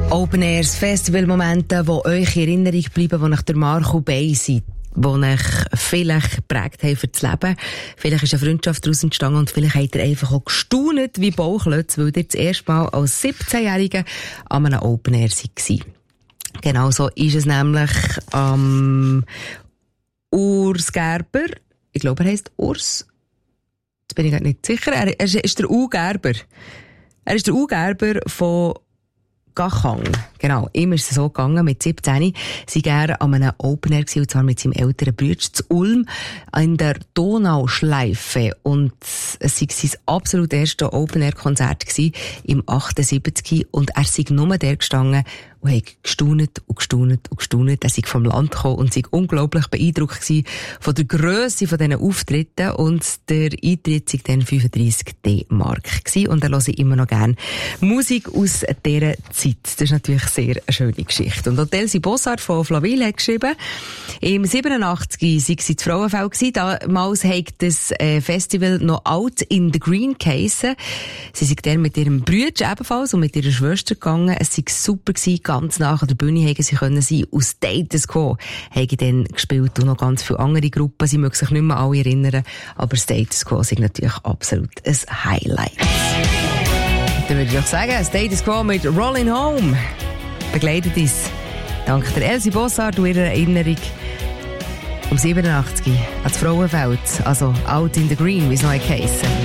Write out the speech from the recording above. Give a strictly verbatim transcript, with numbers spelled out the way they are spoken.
Open Airs, Festivalmomente, die euch in Erinnerung bleiben, die nach der Marco Bay sind, die euch vielleicht geprägt haben für das Leben. Vielleicht ist eine Freundschaft daraus entstanden und vielleicht habt ihr einfach auch gestaunt wie Bauchlötz, weil ihr das erste Mal als siebzehnjährige an einem Open Air war. Genau so ist es nämlich am Urs Gerber. Ich glaube, er heisst Urs. Jetzt bin ich gar nicht sicher. Er ist der U Gerber. Er ist der U Gerber von Gachang. Genau, ihm ist es so gegangen, mit siebzehn sei er an einem Open Air gewesen, und zwar mit seinem älteren Bruder zu Ulm in der Donauschleife. Und es war sein absolut erstes Open Air Konzert gewesen, im achtundsiebzig, und er sei nur der gestanden und hat gestaunet und gestaunet und gestaunet. Er sei vom Land gekommen und sei unglaublich beeindruckt gewesen von der Grösse von diesen Auftritten, und der Eintritt sei dann fünfunddreissig D-Mark gewesen, und er höre immer noch gerne Musik aus dieser Zeit. Das ist natürlich sehr eine schöne Geschichte. Und Elsie Bossart von Flawil hat geschrieben, im siebenundachtzig sei sie zu Frauenfeld gewesen. Damals hat das äh, Festival noch Out in the Green geheissen. Sie sind dann mit ihrem Bruder ebenfalls und mit ihrer Schwester gegangen. Es war super gewesen, ganz nah an der Bühne hätten sie können sein. Aus Status Quo haben dann gespielt und noch ganz viele andere Gruppen. Sie mögen sich nicht mehr alle erinnern, aber Status Quo sind natürlich absolut ein Highlight. Dann würde ich auch sagen, Status Quo mit Rollin' Home begleitet uns dank der Elsie Bossart und ihrer Erinnerung um siebenundachtzig an das Frauenfeld, also Out in the Green, wie es noch geheissen.